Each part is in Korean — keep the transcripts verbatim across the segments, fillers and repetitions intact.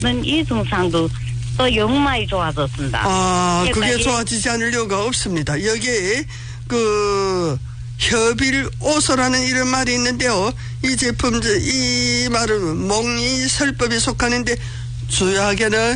이 증상도 또 영마이 좋아졌습니다. 아, 그게 여기까지. 좋아지지 않을 이유가 없습니다. 여기에 그 협일오소라는 이런 말이 있는데요. 이 제품, 이 말은 몽이설법에 속하는데 주요하게는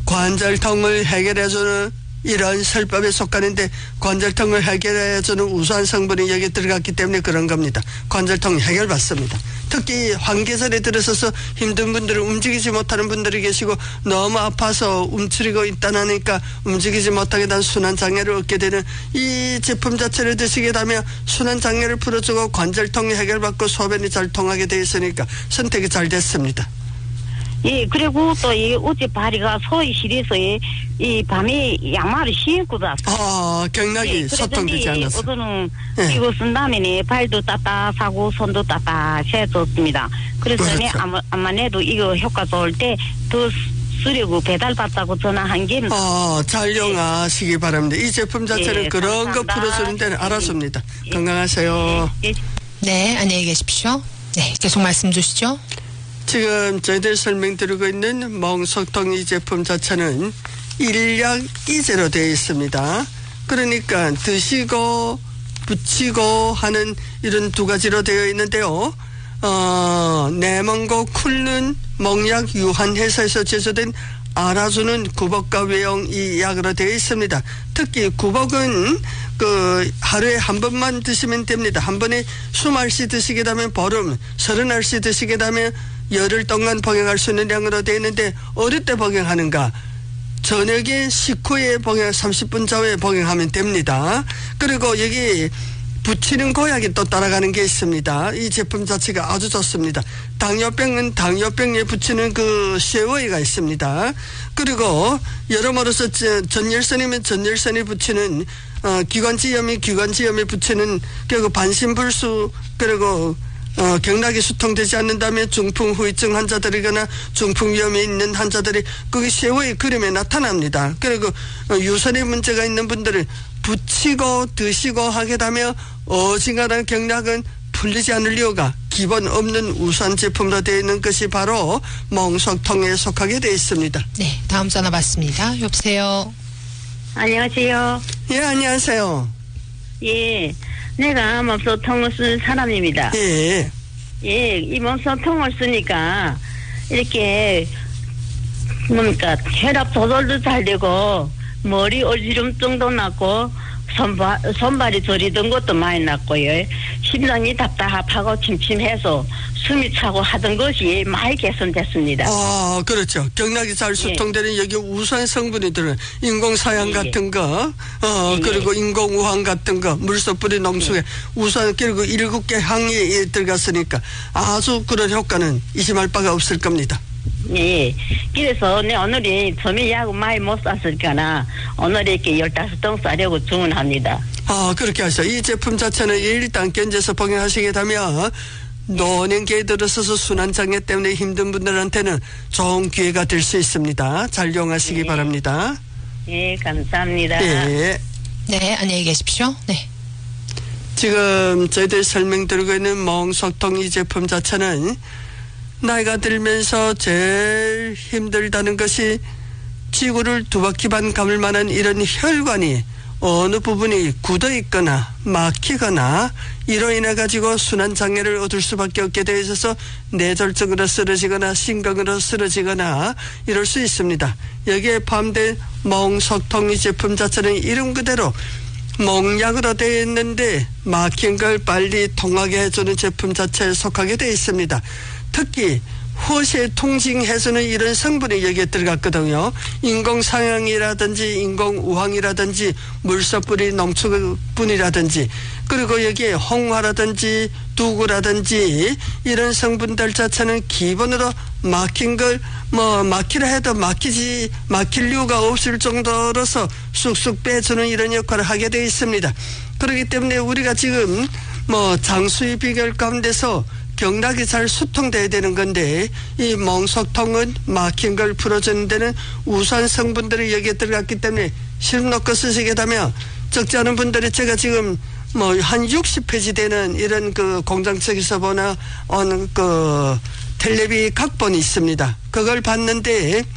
관절통을 해결해주는 이런 설법에 속하는데 관절통을 해결해주는 우수한 성분이 여기 들어갔기 때문에 그런 겁니다. 관절통 해결받습니다. 특히 환계절에 들어서서 힘든 분들은 움직이지 못하는 분들이 계시고 너무 아파서 움츠리고 있다니까 움직이지 못하게 된 순환장애를 얻게 되는 이 제품 자체를 드시게 되면 순환장애를 풀어주고 관절통이 해결받고 소변이 잘 통하게 되어 있으니까 선택이 잘 됐습니다. 예, 그리고 또 이 어제 발이가 소위 시려서 이 밤에 양말을 신고 잤어요. 아, 경락이 예, 소통되지 않았어. 어제는 예. 이거 쓴 다음에 발도 따뜻하고 손도 따뜻해졌습니다. 그래서 그렇죠. 아마, 아마내도 이거 효과 좋을 때 더 쓰려고 배달받다고 전화한 게. 아, 잘 이용하시기 예. 바랍니다. 이 제품 자체는 예, 그런 거 감사합니다. 풀어주는 데는 예. 알았습니다. 예. 건강하세요. 예. 네, 안녕히 계십시오. 네, 계속 말씀 주시죠. 지금 저희들 설명드리고 있는 멍석통 이 제품 자체는 일약 이제로 되어 있습니다. 그러니까 드시고 붙이고 하는 이런 두 가지로 되어 있는데요. 어, 내먹고 쿨는 멍약 유한회사에서 제조된 알아주는 구복과 외용 이 약으로 되어 있습니다. 특히 구복은 그 하루에 한 번만 드시면 됩니다. 한 번에 이십 알씨 드시게 되면 보름, 삼십 알씨 드시게 되면 열흘 동안 복용할 수 있는 양으로 되어 있는데 어릴 때 복용하는가? 저녁에 식후에 복용, 삼십 분 전후에 복용하면 됩니다. 그리고 여기 붙이는 고약이 또 따라가는 게 있습니다. 이 제품 자체가 아주 좋습니다. 당뇨병은 당뇨병에 붙이는 그 쉐워이가 있습니다. 그리고 여러모로서 전열선이면 전열선에 붙이는 어, 기관지염이 기관지염에 붙이는 그리고 반신불수 그리고 어, 경락이 수통되지 않는다면 중풍 후유증 환자들이거나 중풍 위험이 있는 환자들이 그게 쉐워의 그림에 나타납니다. 그리고 어, 유선의 문제가 있는 분들은 붙이고 드시고 하게 되면 어지간한 경락은 풀리지 않을 이유가 기본 없는 우수한 제품으로 되어 있는 것이 바로 멍석통에 속하게 되어 있습니다. 네, 다음 전화 받습니다. 여보세요. 안녕하세요. 예, 안녕하세요. 예, 내가 몸소통을 쓴 사람입니다. 예. 예, 이 몸소통을 쓰니까 이렇게 뭡니까 혈압 조절도 잘 되고 머리 어지럼증도 났고 손발, 손발이 저리던 것도 많이 났고요. 심장이 답답하고 침침해서 숨이 차고 하던 것이 많이 개선됐습니다. 아, 그렇죠. 경락이 잘 수통되는 예. 여기 우수한 성분이 들어요. 인공사양 예. 같은 거, 어, 예. 그리고 인공우황 같은 거, 물소뿌리 농축에 예. 우수한, 그리고 일곱 개 항이 들어갔으니까 아주 그런 효과는 의심할 바가 없을 겁니다. 예. 그래서 내 오늘이 점이 약 많이 못 샀을까나 오늘 이렇게 열다섯 통 싸려고 주문합니다. 아, 그렇게 하셔. 이 제품 자체는 일단 견제서 복용하시게 되면 노년기에 들어서서 순환장애 때문에 힘든 분들한테는 좋은 기회가 될 수 있습니다. 잘 이용하시기 예. 바랍니다. 예, 감사합니다. 예. 네, 안녕히 계십시오. 네. 지금 저희들 설명드리고 있는 멍석통 이 제품 자체는 나이가 들면서 제일 힘들다는 것이 지구를 두 바퀴 반 감을 만한 이런 혈관이 어느 부분이 굳어 있거나 막히거나 이로 인해 가지고 순환 장애를 얻을 수밖에 없게 되어 있어서 뇌졸중으로 쓰러지거나 심경으로 쓰러지거나 이럴 수 있습니다. 여기에 포함된 멍석통 이 제품 자체는 이름 그대로 멍약으로 되어 있는데 막힌 걸 빨리 통하게 해주는 제품 자체에 속하게 되어 있습니다. 특히 호세 통증해주는 이런 성분이 여기에 들어갔거든요. 인공상향이라든지 인공우황이라든지 물소뿌리 농축분이라든지 그리고 여기에 홍화라든지 두구라든지 이런 성분들 자체는 기본으로 막힌 걸 뭐 막히라 해도 막히지 막힐 이유가 없을 정도로서 쑥쑥 빼주는 이런 역할을 하게 되어 있습니다. 그렇기 때문에 우리가 지금 뭐 장수의 비결 가운데서 경락이 잘 수통돼야 되는 건데 이 멍석통은 막힌 걸 풀어주는 데는 우수한 성분들이 여기에 들어갔기 때문에 실험 놓고 쓰시게 되면 적지 않은 분들이 제가 지금 뭐 한 육십 페이지 되는 이런 그 공장 측에서 보나 어느 그 텔레비 각본이 있습니다. 그걸 봤는데